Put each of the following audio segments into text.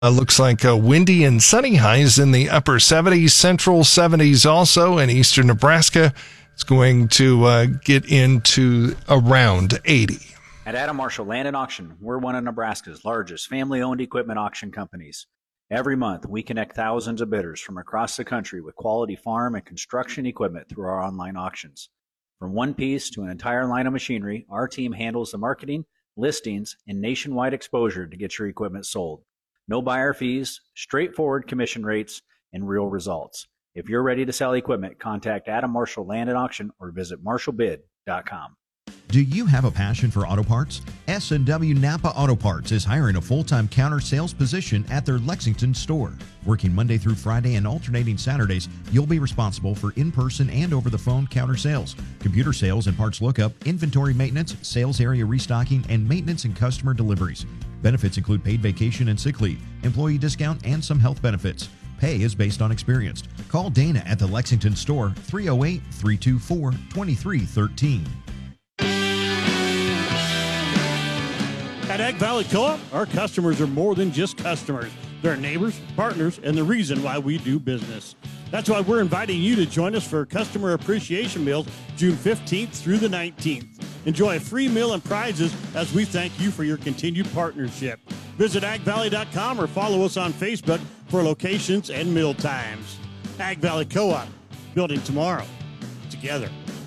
Looks like windy and sunny, highs in the upper 70s, central 70s also, in eastern Nebraska. It's going to get into around 80. At Adam Marshall Land and Auction, we're one of Nebraska's largest family-owned equipment auction companies. Every month, we connect thousands of bidders from across the country with quality farm and construction equipment through our online auctions. From one piece to an entire line of machinery, our team handles the marketing, listings, and nationwide exposure to get your equipment sold. No buyer fees, straightforward commission rates, and real results. If you're ready to sell equipment, contact Adam Marshall Land and Auction or visit marshallbid.com. Do you have a passion for auto parts? S&W Napa Auto Parts is hiring a full-time counter sales position at their Lexington store. Working Monday through Friday and alternating Saturdays, you'll be responsible for in-person and over-the-phone counter sales, computer sales and parts lookup, inventory maintenance, sales area restocking, and maintenance and customer deliveries. Benefits include paid vacation and sick leave, employee discount, and some health benefits. Pay is based on experience. Call Dana at the Lexington store, 308-324-2313. At Ag Valley Co-op, our customers are more than just customers. They're neighbors, partners, and the reason why we do business. That's why we're inviting you to join us for Customer Appreciation Meals June 15th through the 19th. Enjoy a free meal and prizes as we thank you for your continued partnership. Visit agvalley.com or follow us on Facebook for locations and meal times. Ag Valley Co-op, building tomorrow together.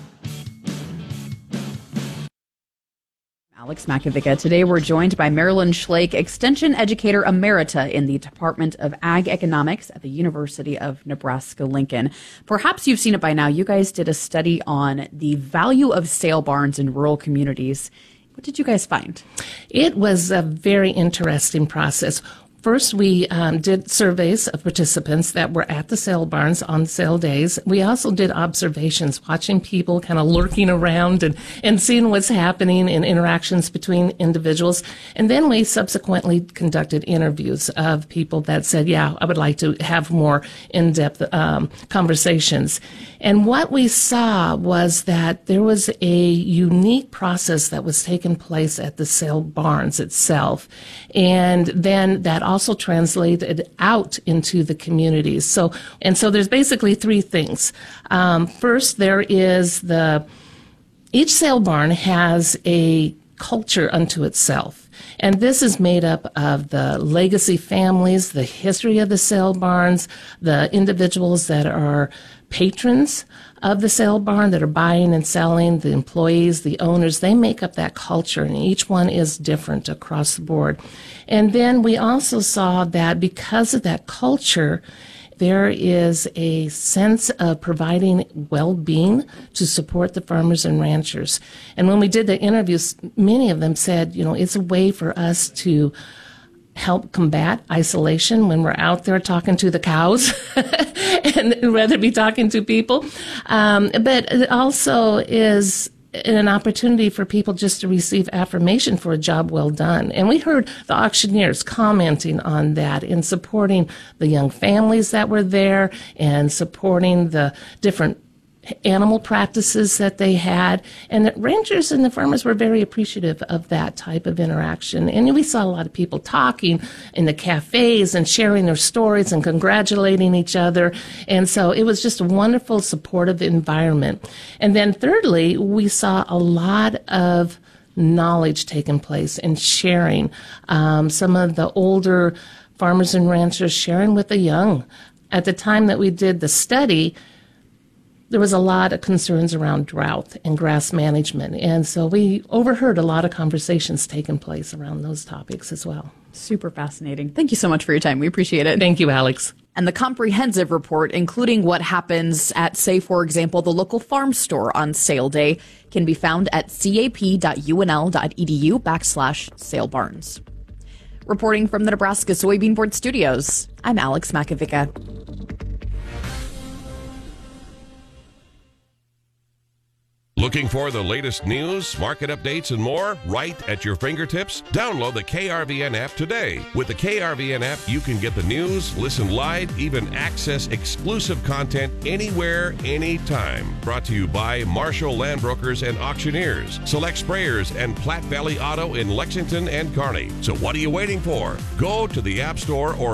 Alex Makovica. Today we're joined by Marilyn Schlake, Extension Educator Emerita in the Department of Ag Economics at the University of Nebraska-Lincoln. Perhaps you've seen it by now. You guys did a study on the value of sale barns in rural communities. What did you guys find? It was a very interesting process. First, we did surveys of participants that were at the sale barns on sale days. We also did observations, watching people kind of lurking around and seeing what's happening in interactions between individuals. And then we subsequently conducted interviews of people that said, yeah, I would like to have more in-depth conversations. And what we saw was that there was a unique process that was taking place at the sale barns itself. And then that also translated out into the communities. So there's basically three things. First, there is each sale barn has a culture unto itself. And this is made up of the legacy families, the history of the sale barns, the individuals that are patrons of the sale barn that are buying and selling, the employees, the owners. They make up that culture, and each one is different across the board. And then we also saw that because of that culture, there is a sense of providing well-being to support the farmers and ranchers. And when we did the interviews, many of them said, it's a way for us to help combat isolation when we're out there talking to the cows and rather be talking to people. But it also is an opportunity for people just to receive affirmation for a job well done. And we heard the auctioneers commenting on that and supporting the young families that were there and supporting the different animal practices that they had. And the ranchers and the farmers were very appreciative of that type of interaction. And we saw a lot of people talking in the cafes and sharing their stories and congratulating each other. And so it was just a wonderful, supportive environment. And then thirdly, we saw a lot of knowledge taking place and sharing. Some of the older farmers and ranchers sharing with the young. At the time that we did the study, there was a lot of concerns around drought and grass management. And so we overheard a lot of conversations taking place around those topics as well. Super fascinating. Thank you so much for your time. We appreciate it. Thank you, Alex. And the comprehensive report, including what happens at, say, for example, the local farm store on sale day, can be found at cap.unl.edu/salebarns. Reporting from the Nebraska Soybean Board Studios, I'm Alex Makovica. Looking for the latest news, market updates, and more right at your fingertips? Download the KRVN app today. With the KRVN app, you can get the news, listen live, even access exclusive content anywhere, anytime. Brought to you by Marshall Land Brokers and Auctioneers, Select Sprayers, and Platte Valley Auto in Lexington and Kearney. So what are you waiting for? Go to the App Store or